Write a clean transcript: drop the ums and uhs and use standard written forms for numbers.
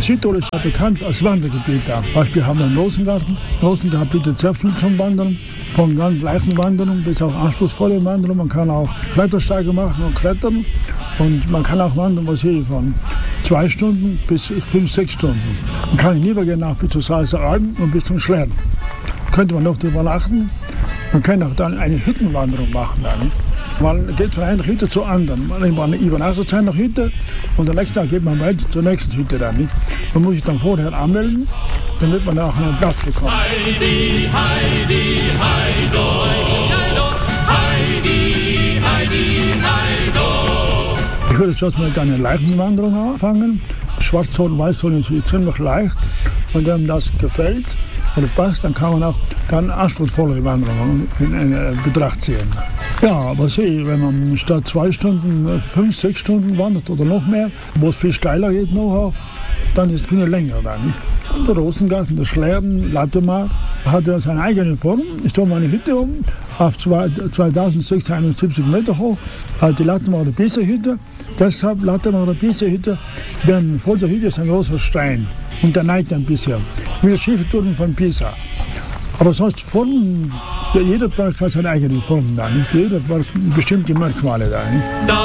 Südtirol ist ja bekannt als Wandergebiet. Zum Beispiel haben wir einen Rosengarten. Rosengarten bietet sehr viel zum Wandern. Von ganz leichten Wanderungen bis auch anspruchsvolle Wanderungen. Man kann auch Klettersteige machen und klettern. Und man kann auch wandern, von 2 Stunden bis 5, 6 Stunden. Man kann lieber gehen bis zur Salzer Alm und bis zum Schlerden. Könnte man noch übernachten. Man kann auch dann eine Hüttenwanderung machen. Man geht von einer Hütte zur anderen. Man übernachtet seine Hütte und am nächsten Tag geht man weiter zur nächsten Hütte. Man muss sich dann vorher anmelden, damit man auch einen Platz bekommt. Heidi, Heidi, Heido. Heidi, Heidi, Heido. Ich würde zuerst mit einer leichten Wanderung anfangen. Schwarzzoll, Weißzoll ist ziemlich leicht. Und wenn das gefällt oder passt, dann kann man auch dann anspruchsvolle Wanderungen in Betracht ziehen. Ja, aber wenn man statt 2 Stunden 5, 6 Stunden wandert oder noch mehr, wo es viel steiler geht noch auch, dann ist es viel länger da, nicht? Der Rosengarten, der Schlerden, Lattemar, hat ja seine eigene Form. Ich tue meine Hütte um, auf 2671 Meter hoch. Die Lattemar der Pisa-Hütte. Deshalb Lattemar der Pisa-Hütte, denn vor der Hütte ist ein großer Stein und der neigt ein bisschen. Wie der Schieferturm von Pisa. Aber sonst Formen, jeder Berg hat seine eigene Form da, nicht? Jeder Berg bestimmte Merkmale da, nicht?